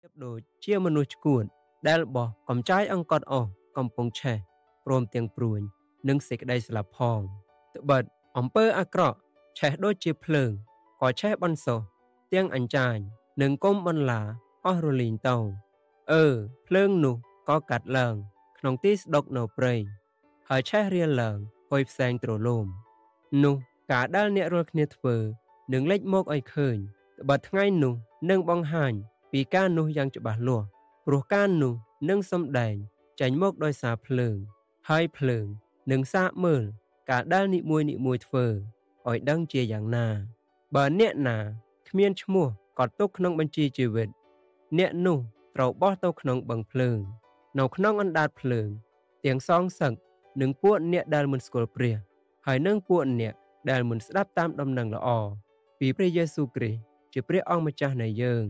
tiếp đổi chiaមនុស្សឈួតដែលរបស់កំចាយអង្គត់អស់កំពុងឆេះព្រមទាំងព្រួញនិងសេចក្តីស្លាប់ផងត្បិតអំពើអាក្រក់ឆេះដូចជាភ្លើងក៏ឆេះបន្សោះទាំងអញ្ចាញនិងគុំបន្លាអស់រលីងទៅភ្លើងនោះក៏កាត់ឡើងក្នុងទីស្ដុកនៅព្រៃហើយឆេះរៀលឡើងហុយផ្សែងទ្រលោមនោះការដែលអ្នករាល់គ្នាធ្វើនឹងលេចមកឲ្យឃើញត្បិតថ្ងៃនោះនឹងបង្ហាញពីការនោះយ៉ាងច្បាស់លាស់ព្រោះការនោះនឹងសំដែងចេញមកដោយសារភ្លើងហើយភ្លើងនឹងសាកមើលការដែលនិមួយធ្វើឲ្យដឹងជាយ៉ាងណាបើអ្នកណាគ្មានឈ្មោះក៏ទុកក្នុងបញ្ជីជីវិតអ្នកនោះត្រូវបោះទៅក្នុងបឹងភ្លើងនៅក្នុងអណ្ដាតភ្លើងទាំងសងសឹកនឹងពួកអ្នកដែលមិនស្គាល់ព្រះហើយនឹងពួកអ្នកដែលមិនស្ដាប់តាមដំណឹងល្អពីព្រះយេស៊ូវគ្រីស្ទជាព្រះអង្គម្ចាស់នៃយើង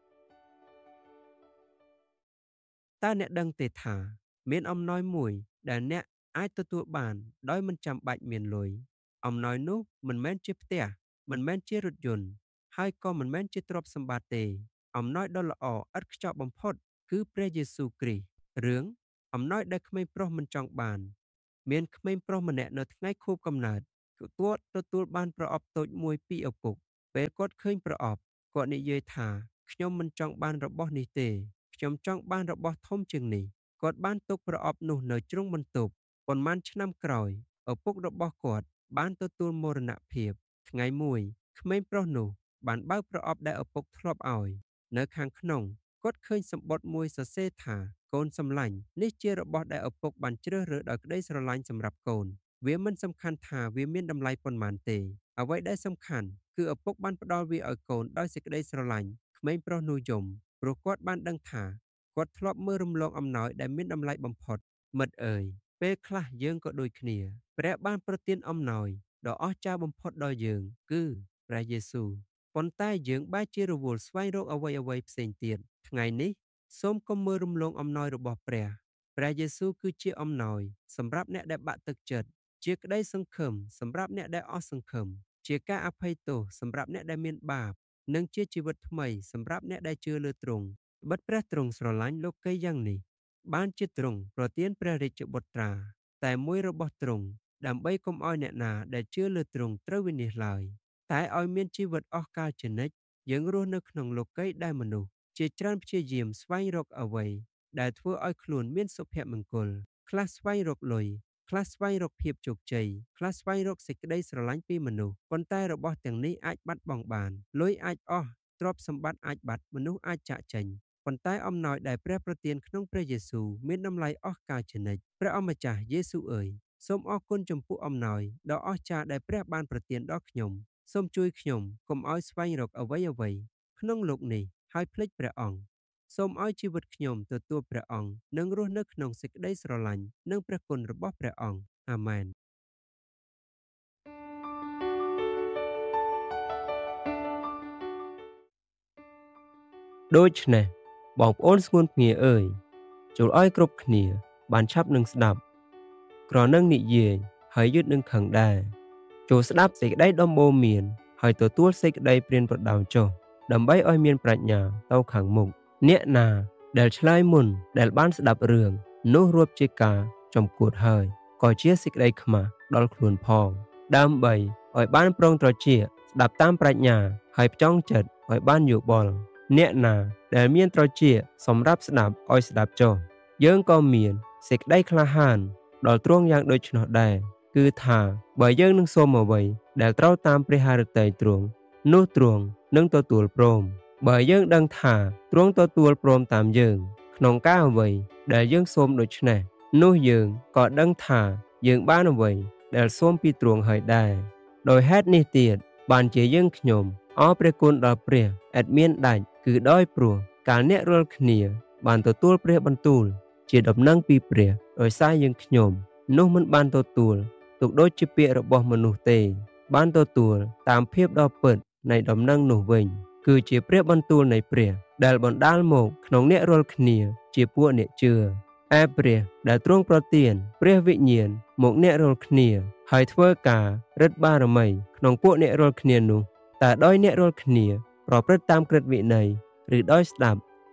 តើអ្នកដឹងទេថាមានអំណោយមួយដែលអ្នកអាចទទួលបានដោយមិនចាំបាច់មានលុយអំណោយនោះមិនមែនជាផ្ទះមិនមែនជារថយន្តហើយក៏មិនមែនជាទ្រព្យសម្បត្តិទេអំណោយដ៏ល្អឥតខ្ចោះបំផុតគឺព្រះយេស៊ូវគ្រីស្ទរឿងអំណោយដែលក្មេងប្រុសមិនចង់បានមានក្មេងប្រុសម្នាក់នៅថ្ងៃខួបកំណើតគាត់ទទួលបានប្រអប់តូចមួយពីឪពុកពេលគាត់ឃើញប្រអប់គាត់និយាយថាខ្ញុំមិនចង់បានរបស់នេះទេខ្ញុំចង់បានរបស់ធំជាងនេះគាត់បានទុកប្រអប់នោះនៅជ្រុងបន្ទប់ប៉ុន្មានឆ្នាំក្រោយឪពុករបស់គាត់បានទទួលមរណភាពថ្ងៃមួយក្មេងប្រុសនោះបានបើកប្រអប់ដែលឪពុកធ្លាប់ឲ្យនៅខាងក្នុងគាត់ឃើញសំបុត្រមួយសរសេរថាកូនសម្លាញ់នេះជារបស់ដែលឪពុកបានជ្រើសរើសដោយក្តីស្រឡាញ់សម្រាប់កូនវាមិនសំខាន់ថាវាមានតម្លៃប៉ុន្មានទេអ្វីដែលសំខាន់គឺឪពុកបានផ្ដល់វាឲ្យកូនដោយសេចក្តីស្រឡាញ់ក្មេងប្រុសនោះយំព្រោះគាត់បានដឹងថាគាត់ធ្លាប់មើលរំលងអំណោយដែលមានតម្លៃបំផុតមិត្តអើយពេលខ្លះយើងក៏ដូចគ្នាព្រះបានប្រទានអំណោយដ៏អស្ចារ្យបំផុតដល់យើងគឺព្រះយេស៊ូវប៉ុន្តែយើងបែរជារវល់ស្វែងរកអ្វីផ្សេងទៀតថ្ងៃនេះសូមកុំមើលរំលងអំណោយរបស់ព្រះយេស៊ូវគឺជាអំណោយសម្រាប់អ្នកដែលបាក់ទឹកចិត្តជាក្តីសង្ឃឹមសម្រាប់អ្នកដែលអស់សង្ឃឹមជាការអភ័យទោសសម្រាប់អ្នកដែលមានបាបនិងជាជីវិតថ្មីសម្រាប់អ្នកដែលជឿលើទ្រង់ត្បិតព្រះទ្រង់ស្រឡាញ់លោកីយ៉ាងនេះបានជាទ្រង់ប្រទានព្រះរាជបុត្រាតែមួយរបស់ទ្រង់ដើម្បីកុំឲ្យអ្នកណាដែលជឿលើទ្រង់ត្រូវវិនាសឡើយតែឲ្យមានជីវិតអស់កលជានិច្ចយើងរស់នៅក្នុងលោកីដែលមនុស្សជាច្រើនព្យាយាមស្វែងរកអ្វីដែលធ្វើឲ្យខ្លួនមានសុភមង្គលខ្លះស្វែងរកលុយខ្លះស្វែងរកភាពជោគជ័យខ្លះស្វែងរកសេចក្តីស្រឡាញ់ពីមនុស្សប៉ុន្តែរបស់ទាំងនេះអាចបាត់បង់បានលុយអាចអស់ទ្រព្យសម្បត្តិអាចបាត់មនុស្សអាចចាកចេញប៉ុន្តែអំណោយដែលព្រះប្រទានក្នុងព្រះយេស៊ូវមានតម្លៃអស់កលជានិច្ចព្រះអម្ចាស់យេស៊ូវអើយសូមអរគុណចំពោះអំណោយដ៏អស្ចារ្យដែលព្រះបានប្រទានដល់ខ្ញុំសូមជួយខ្ញុំកុំឲ្យស្វែងរកអ្វីក្នុងលោកនេះហើយភ្លេចព្រះអង្គសូមឲ្យជីវិតខ្ញុំទទួលព្រះអង្គនិងរស់នៅក្នុងសេចក្តីស្រឡាញ់និងព្រះគុណរបស់ព្រះអង្គអាមែនដូច្នេះបងប្អូនស្ងួនភ្ងាអើយចូលឲ្យគ្រប់គ្នាបានឆាប់នឹងស្ដាប់ក្រនឹងនិយាយហើយយឺតនឹងខឹងដែរចូលស្ដាប់សេចក្តីដំបូន្មានហើយទទួលសេចក្តីព្រានប្រដៅចុះដើម្បីឲ្យមានប្រាជ្ញាទៅខាងមុខអ្នកណាដែលឆ្លើយមុនដែលបានស្ដាប់រឿងនោះរួបជាការចំគួតហើយក៏ជាសេចក្តីខ្មាស់ដល់ខ្លួនផងដើម្បីឲ្យបានប្រងត្រចៀកស្ដាប់តាមប្រាជ្ញាហើយផ្ចង់ចិត្តឲ្យបានយោបល់អ្នកណាដែលមានត្រចៀកសម្រាប់ស្ដាប់ឲ្យស្ដាប់ចុះយើងក៏មានសេចក្តីក្លាហានដល់ទ្រង់យ៉ាងដូច្នោះដែរគឺថាបើយើងនឹងសូមអ្វីដែលត្រូវតាមព្រះハរតីទ្រង់នោះទ្រង់នឹងទទួលព្រមបើយើងដឹងថាទ្រង់ទទួលព្រមតាមយើងក្នុងការអ្វីដែលយើងសូមដូច្នេះនោះយើងក៏ដឹងថាយើងបានអ្វីដែលសូមពីទ្រង់ហើយដែរដោយហេតុនេះទៀតបានជាយើងខ្ញុំអរព្រះគុណដល់ព្រះឥតមានដាច់គឺដោយព្រោះកាលអ្នករាល់គ្នាបានទទួលព្រះបន្ទូលជាដំណឹងពីព្រះដោយសារយើងខ្ញុំនោះមិនបានទទួលទុកដូចជាពាក្យរបស់មនុស្សទេបានទទួលតាមភាពដ៏ពិតនៃដំណឹងនោះវិញគឺជាព្រះបន្ទូលនៃព្រះដែលបណ្ដាលមកក្នុងអ្នករាល់គ្នាជាពួកអ្នកជឿឯព្រះដែលទ្រង់ប្រទានព្រះវិញ្ញាណមកអ្នករាល់គ្នាហើយធ្វើការរិទ្ធបារមីក្នុងពួកអ្នករាល់គ្នានោះតើដោយអ្នករាល់គ្នាប្រព្រឹត្តតាមក្រឹតវិន័យឬដោយស្ដាប់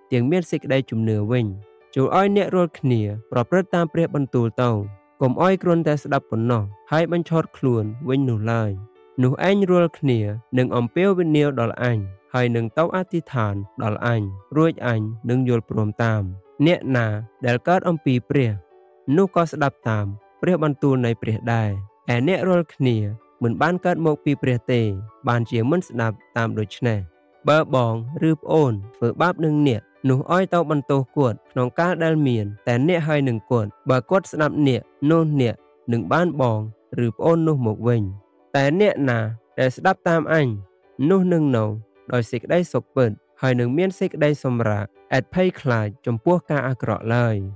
ទាំងមានសេចក្តីជំនឿវិញចូលឲ្យអ្នករាល់គ្នាប្រព្រឹត្តតាមព្រះបន្ទូលទៅកុំឲ្យគ្រាន់តែស្ដាប់ប៉ុណ្ណោះហើយបញ្ឆោតខ្លួនវិញនោះឡើយនោះឯងរាល់គ្នានឹងអំពាវនាវដល់អញហើយនឹងទៅអធិដ្ឋានដល់អញរួចអញនឹងយល់ព្រមតាមអ្នកណាដែលកើតអំពីព្រះនោះក៏ស្ដាប់តាមព្រះបន្ទូលនៃព្រះដែរឯអ្នករាល់គ្នាមិនបានកើតមកពីព្រះទេបានជាមិនស្ដាប់តាមដូច្នេះបើបងឬប្អូនធ្វើបាបនឹងអ្នកនោះឲ្យទៅបន្ទោសគាត់ក្នុងកាលដែលមានតែអ្នកហើយនឹងគាត់បើគាត់ស្ដាប់អ្នកនោះអ្នកនឹងបានបងឬប្អូននោះមកវិញតែអ្នកណាដែលស្ដាប់តាមអញនោះនឹងនៅដោយសេចក្តីសុខពិតហើយនឹងមានសេចក្តីសម្រាកឥតភ័យខ្លាចចំពោះការអាក្រក់ឡើយ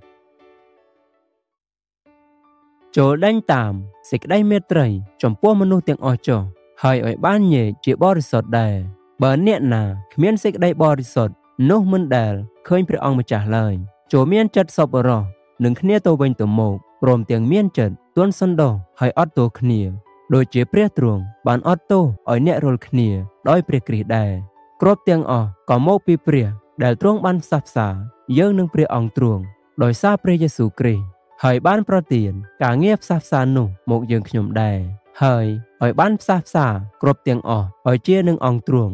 ចូលដេញតាមសេចក្តីមេត្រីចំពោះមនុស្សទាំងអស់ចុះហើយឲ្យបានញែកជាបរិសុទ្ធដែរបើអ្នកណាគ្មានសេចក្តីបរិសុទ្ធនោះមិនដែលឃើញព្រះអង្គម្ចាស់ឡើយចូលមានចិត្តសប្បុរសនឹងគ្នាទៅវិញទៅមកព្រមទាំងមានចិត្តទន់សន្តោសហើយអត់ទោសគ្នាដូចជាព្រះទ្រង់បានអត់ទោសឲ្យអ្នករាល់គ្នាដោយព្រះគ្រីស្ទដែរគ្រប់ទាំងអស់ក៏មកពីព្រះដែលទ្រង់បានផ្សះផ្សាយើងនឹងព្រះអង្គទ្រង់ដោយសារព្រះយេស៊ូវគ្រីស្ទហើយបានប្រទានការងារផ្សះផ្សានោះមកយើងខ្ញុំដែរហើយឲ្យបានផ្សះផ្សាគ្រប់ទាំងអស់ឲ្យជានឹងអង្គទ្រង់